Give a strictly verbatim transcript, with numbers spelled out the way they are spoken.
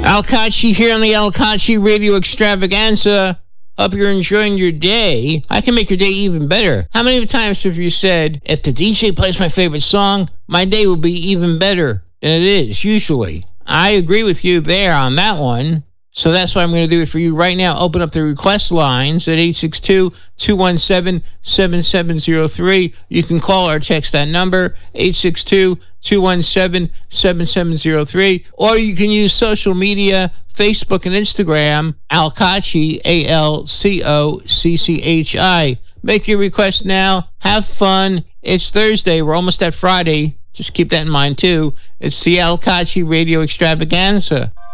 Al Kachi here on the Al Kachi Radio Extravaganza. Hope you're enjoying your day. I can make your day even better. How many times have you said, if the D J plays my favorite song, my day will be even better than it is, usually? I agree with you there on that one. So that's why I'm going to do it for you right now. Open up the request lines at eight six two, two one seven, seven seven zero three. You can call or text that number, eight six two, two one seven, seven seven zero three. Or you can use social media, Facebook and Instagram, Al Kachi, A L C O C C H I. Make your request now. Have fun. It's Thursday. We're almost at Friday. Just keep that in mind, too. It's the Al Kachi Radio Extravaganza.